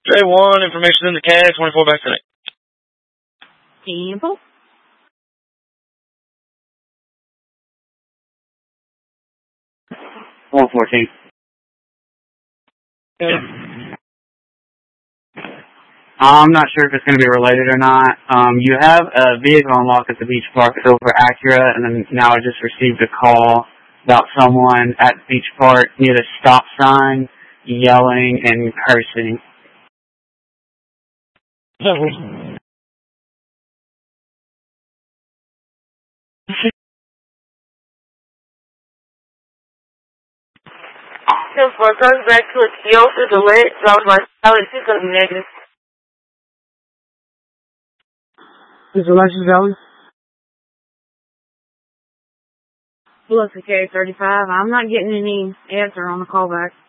J1, information in the CAD, 24 back tonight. Simple. One 14. Yeah. I'm not sure if it's going to be related or not. You have a vehicle unlocked at the beach park. It's over Acura, and then now I just received a call about someone at the beach park near the stop sign yelling and cursing. So for going back to a Kyoto delay, so I was like, oh, it's just going to be negative. Is Alexis Valley? Plus the K35. I'm not getting any answer on the callback.